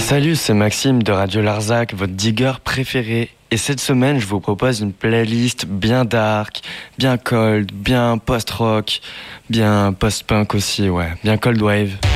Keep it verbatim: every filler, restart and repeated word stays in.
Salut, c'est Maxime de Radio Larzac, votre digger préféré. Et cette semaine, je vous propose une playlist bien dark, bien cold, bien post-rock, bien post-punk aussi, ouais, bien cold wave.